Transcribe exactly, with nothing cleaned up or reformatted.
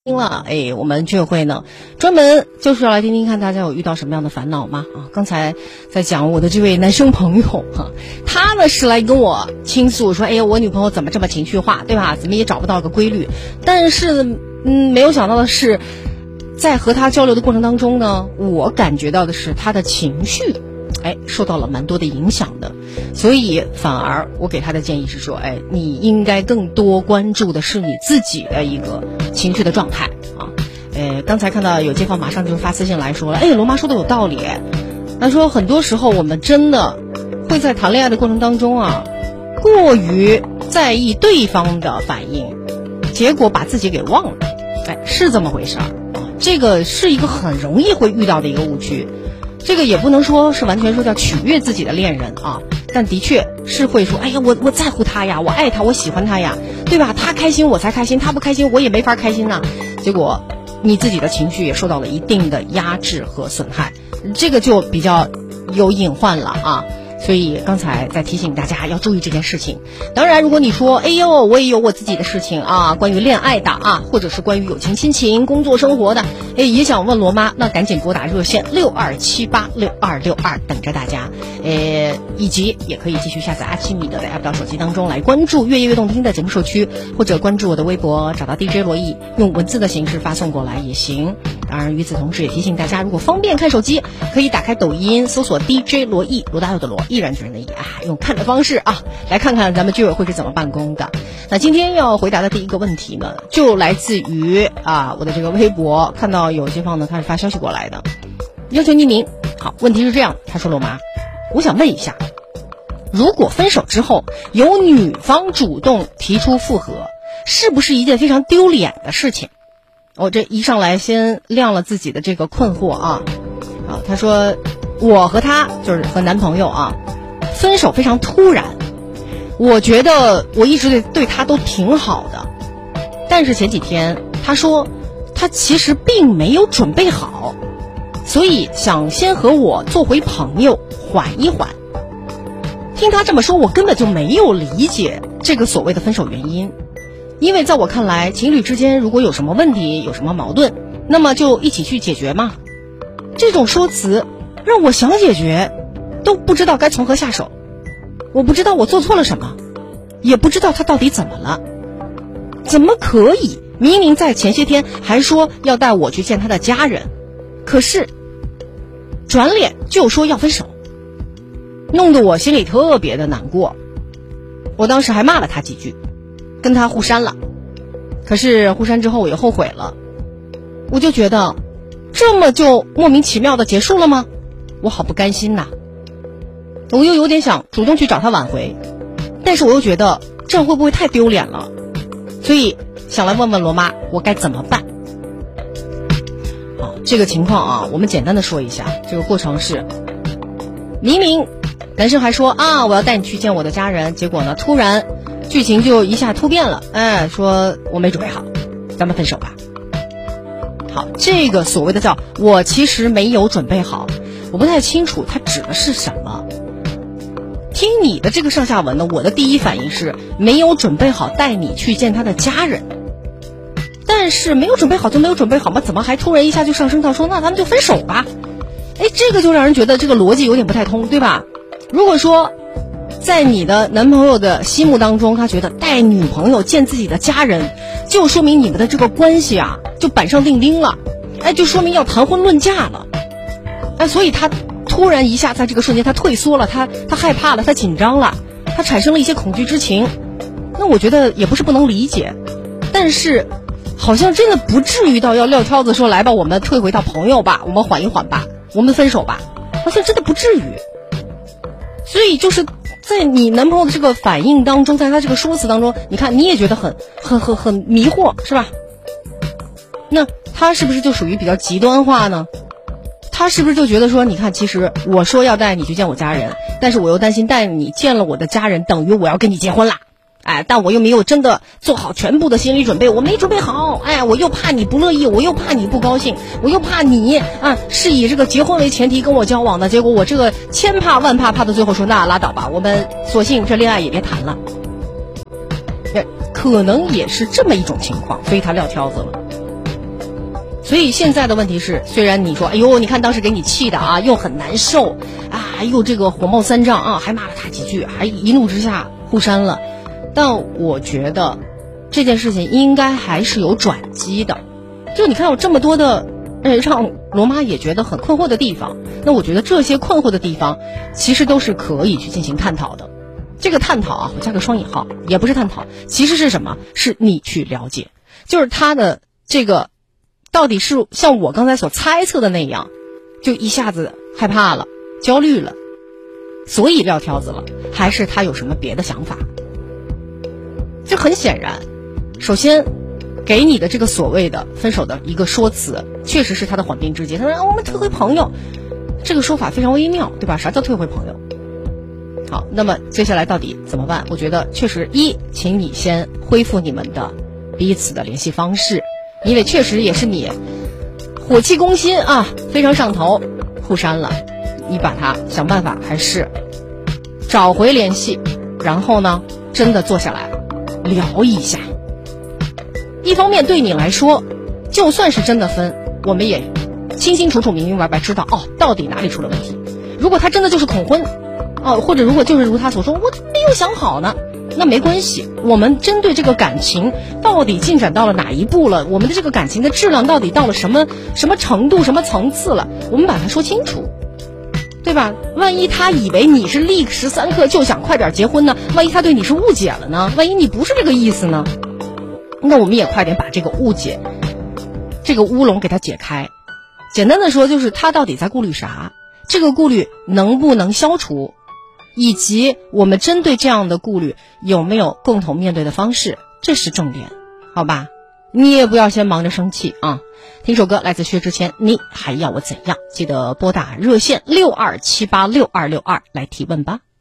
听了，哎，我们居委会呢，专门就是要来听听看大家有遇到什么样的烦恼吗？啊，刚才在讲我的这位男生朋友哈、啊，他呢是来跟我倾诉说，哎呀，我女朋友怎么这么情绪化，对吧？怎么也找不到个规律。但是，嗯，没有想到的是，在和他交流的过程当中呢，我感觉到的是他的情绪，哎，受到了蛮多的影响的。所以反而我给他的建议是说，哎，你应该更多关注的是你自己的一个情绪的状态啊。呃，刚才看到有街坊马上就发私信来说了，哎，罗妈说的有道理。他说很多时候我们真的会在谈恋爱的过程当中啊，过于在意对方的反应，结果把自己给忘了。哎，是这么回事儿啊，这个是一个很容易会遇到的一个误区。这个也不能说是完全说叫取悦自己的恋人啊，但的确是会说，哎呀，我我在乎他呀，我爱他，我喜欢他呀，对吧？他开心我才开心，他不开心我也没法开心呐。结果你自己的情绪也受到了一定的压制和损害，这个就比较有隐患了啊。所以刚才在提醒大家要注意这件事情。当然如果你说，哎呦，我也有我自己的事情啊，关于恋爱的啊，或者是关于友情亲情工作生活的，哎，也想问罗妈，那赶紧拨打热线六二七八六二六二等着大家。呃，以及也可以继续下载阿奇米德的 app 到手机当中来关注越夜越动听的节目社区，或者关注我的微博找到 D J 罗毅，用文字的形式发送过来也行。当然与此同时也提醒大家，如果方便看手机，可以打开抖音搜索 D J 罗毅，罗大佑的罗，毅然决然的毅啊，用看的方式啊来看看咱们居委会是怎么办公的。那今天要回答的第一个问题呢，就来自于啊我的这个微博，看到有街坊呢他是发消息过来的，要求匿名。好，问题是这样，他说罗妈，我想问一下，如果分手之后由女方主动提出复合，是不是一件非常丢脸的事情？我、哦、这一上来先亮了自己的这个困惑啊啊！他说我和他就是和男朋友啊分手非常突然，我觉得我一直对对他都挺好的，但是前几天他说他其实并没有准备好，所以想先和我做回朋友缓一缓。听他这么说，我根本就没有理解这个所谓的分手原因。因为在我看来，情侣之间如果有什么问题，有什么矛盾，那么就一起去解决嘛。这种说辞让我想解决都不知道该从何下手。我不知道我做错了什么，也不知道他到底怎么了。怎么可以明明在前些天还说要带我去见他的家人，可是转脸就说要分手，弄得我心里特别的难过。我当时还骂了他几句，跟他互删了，可是互删之后我又后悔了。我就觉得这么就莫名其妙的结束了吗？我好不甘心呐。我又有点想主动去找他挽回，但是我又觉得这样会不会太丢脸了，所以想来问问罗妈我该怎么办。好，这个情况啊，我们简单的说一下。这个过程是，明明男生还说啊我要带你去见我的家人，结果呢突然剧情就一下突变了，哎，说我没准备好，咱们分手吧。好，这个所谓的叫我其实没有准备好，我不太清楚它指的是什么。听你的这个上下文呢，我的第一反应是没有准备好带你去见他的家人，但是没有准备好就没有准备好吗？怎么还突然一下就上升到说那咱们就分手吧？哎，这个就让人觉得这个逻辑有点不太通，对吧？如果说在你的男朋友的心目当中，他觉得带女朋友见自己的家人，就说明你们的这个关系啊，就板上钉钉了，哎，就说明要谈婚论嫁了，哎，所以他突然一下在这个瞬间他退缩了，他他害怕了，他紧张了，他产生了一些恐惧之情。那我觉得也不是不能理解，但是好像真的不至于到要撂挑子说来吧，我们退回到朋友吧，我们缓一缓吧，我们分手吧，好像真的不至于。所以就是在你男朋友的这个反应当中，在他这个说辞当中，你看你也觉得很很很很迷惑，是吧？那他是不是就属于比较极端化呢？他是不是就觉得说，你看其实我说要带你去见我家人，但是我又担心带你见了我的家人等于我要跟你结婚啦，哎，但我又没有真的做好全部的心理准备，我没准备好，哎，我又怕你不乐意，我又怕你不高兴，我又怕你啊是以这个结婚为前提跟我交往的，结果我这个千怕万怕，怕到最后说那拉倒吧，我们索性这恋爱也别谈了。可能也是这么一种情况，所以他撂挑子了。 所以现在的问题是，虽然你说，哎呦，你看当时给你气的啊，又很难受啊，又这个火冒三丈啊，还骂了他几句，还一怒之下互删了，但我觉得这件事情应该还是有转机的。就你看有这么多的呃让罗妈也觉得很困惑的地方，那我觉得这些困惑的地方其实都是可以去进行探讨的。这个探讨啊，我加个双引号，也不是探讨，其实是什么？是你去了解，就是他的这个到底是像我刚才所猜测的那样，就一下子害怕了、焦虑了，所以撂挑子了，还是他有什么别的想法？就很显然，首先给你的这个所谓的分手的一个说辞，确实是他的缓兵之计。他说、啊、我们退回朋友，这个说法非常微妙，对吧？啥叫退回朋友？好，那么接下来到底怎么办？我觉得确实一，请你先恢复你们的彼此的联系方式，因为确实也是你火气攻心啊，非常上头，互删了，你把它想办法还是找回联系，然后呢，真的坐下来聊一下。一方面对你来说，就算是真的分，我们也清清楚楚、明明白白知道哦，到底哪里出了问题。如果他真的就是恐婚，哦，或者如果就是如他所说，我没有想好呢，那没关系。我们针对这个感情到底进展到了哪一步了，我们的这个感情的质量到底到了什么什么程度、什么层次了，我们把它说清楚，对吧？万一他以为你是立时三刻就想快点结婚呢？万一他对你是误解了呢？万一你不是这个意思呢？那我们也快点把这个误解、这个乌龙给他解开。简单的说，就是他到底在顾虑啥？这个顾虑能不能消除？以及我们针对这样的顾虑有没有共同面对的方式，这是重点，好吧？你也不要先忙着生气啊！听首歌，来自薛之谦，你还要我怎样？记得拨打热线六二七八六二六二来提问吧。